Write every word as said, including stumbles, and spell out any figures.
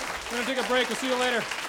We're going to take a break. We'll see you later.